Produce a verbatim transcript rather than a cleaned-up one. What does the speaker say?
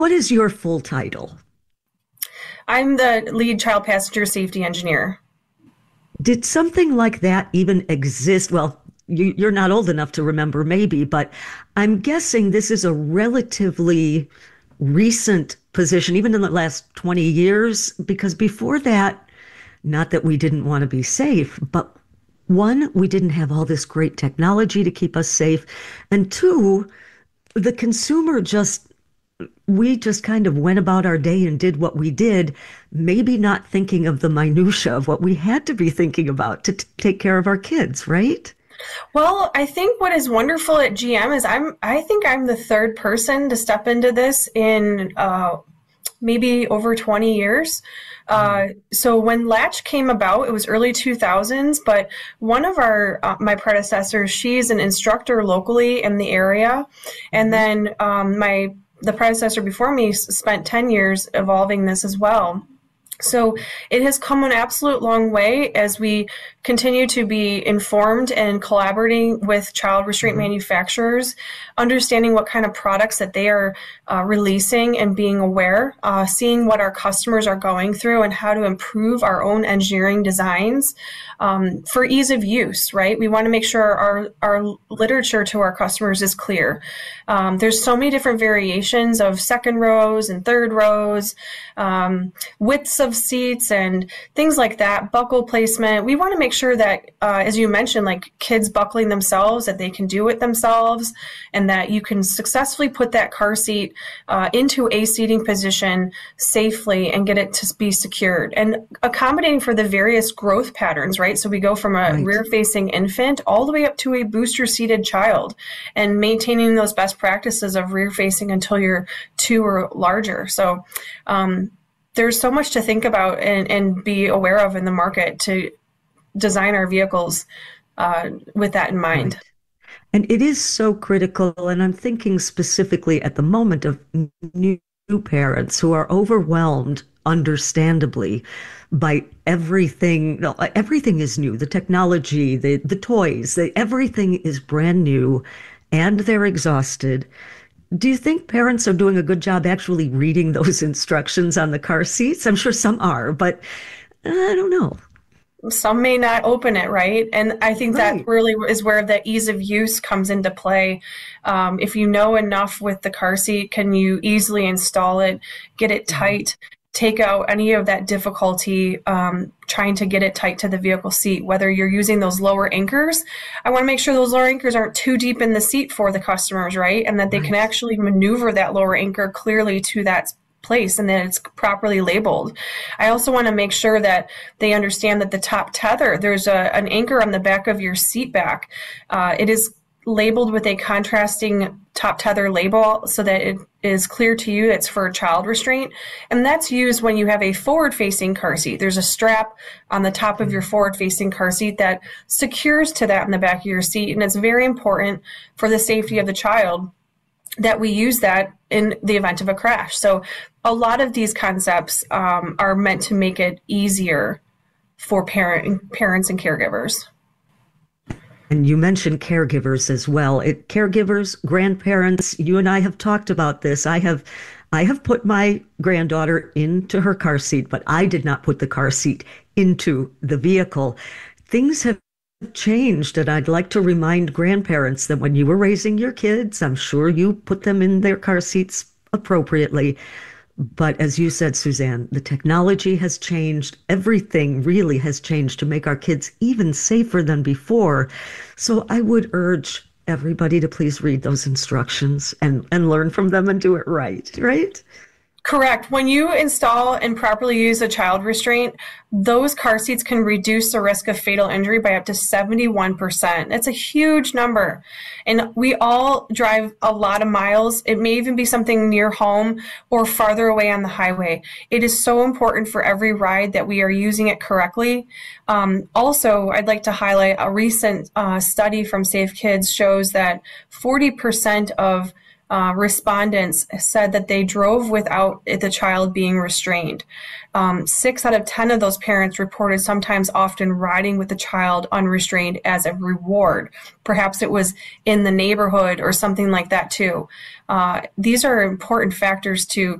what is your full title? I'm the lead child passenger safety engineer. Did something like that even exist? Well, you, you're not old enough to remember, maybe, but I'm guessing this is a relatively recent position, even in the last twenty years, because before that, not that we didn't want to be safe, but one, we didn't have all this great technology to keep us safe. And two, the consumer just we just kind of went about our day and did what we did, maybe not thinking of the minutia of what we had to be thinking about to t- take care of our kids, right? Well, I think what is wonderful at G M is I'm I think I'm the third person to step into this in uh, maybe over twenty years. Uh, so when Latch came about, it was early two thousands, but one of our, uh, my predecessors, she's an instructor locally in the area. And then um, my, the predecessor before me spent ten years evolving this as well. So it has come an absolute long way as we continue to be informed and collaborating with child restraint manufacturers, understanding what kind of products that they are uh, releasing and being aware, uh, seeing what our customers are going through and how to improve our own engineering designs um, for ease of use, right? We want to make sure our, our literature to our customers is clear. Um, there's so many different variations of second rows and third rows, um, widths of seats and things like that, buckle placement. We want to make sure that, uh, as you mentioned, like kids buckling themselves, that they can do it themselves and that you can successfully put that car seat uh, into a seating position safely and get it to be secured and accommodating for the various growth patterns, right? So we go from a Right. rear-facing infant all the way up to a booster-seated child and maintaining those best practices of rear-facing until you're two or larger. So um, there's so much to think about and, and be aware of in the market to design our vehicles uh, with that in mind. Right. And it is so critical. And I'm thinking specifically at the moment of new parents who are overwhelmed, understandably, by everything. No, everything is new. The technology, the, the toys, the, everything is brand new and they're exhausted. Do you think parents are doing a good job actually reading those instructions on the car seats? I'm sure some are, but I don't know. Some may not open it, right? And I think that Right. really is where the ease of use comes into play. Um, if you know enough with the car seat, can you easily install it, get it tight, take out any of that difficulty um, trying to get it tight to the vehicle seat, whether you're using those lower anchors. I want to make sure those lower anchors aren't too deep in the seat for the customers, right? And that they can Right. actually maneuver that lower anchor clearly to that place and that it's properly labeled. I also want to make sure that they understand that the top tether, there's a, an anchor on the back of your seat back. Uh, it is labeled with a contrasting top tether label so that it is clear to you it's for child restraint. And that's used when you have a forward-facing car seat. There's a strap on the top of your forward-facing car seat that secures to that in the back of your seat. And it's very important for the safety of the child that we use that in the event of a crash. So a lot of these concepts um, are meant to make it easier for parent, parents and caregivers. And you mentioned caregivers as well. It, caregivers, grandparents, you and I have talked about this. I have I have put my granddaughter into her car seat, but I did not put the car seat into the vehicle. Things have changed, and I'd like to remind grandparents that when you were raising your kids, I'm sure you put them in their car seats appropriately. But as you said, Suzanne, the technology has changed. Everything really has changed to make our kids even safer than before. So I would urge everybody to please read those instructions and, and learn from them and do it right, right? Correct. When you install and properly use a child restraint, those car seats can reduce the risk of fatal injury by up to seventy-one percent. That's a huge number. And we all drive a lot of miles. It may even be something near home or farther away on the highway. It is so important for every ride that we are using it correctly. Um, also, I'd like to highlight a recent uh, study from Safe Kids shows that forty percent of uh, respondents said that they drove without the child being restrained. Um, six out of ten of those parents reported sometimes often riding with the child unrestrained as a reward. Perhaps it was in the neighborhood or something like that too. Uh, these are important factors to